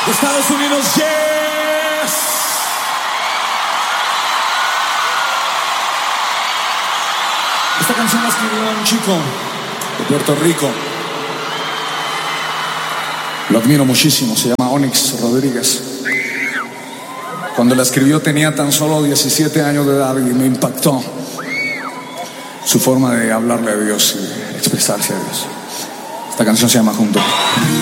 Estados Unidos, yes. Esta canción la escribió un chico de Puerto Rico. Lo admiro muchísimo, se llama Onyx Rodríguez. Cuando la escribió tenía tan solo 17 años de edad y me impactó su forma de hablarle a Dios y expresarse a Dios. Esta canción se llama Junto.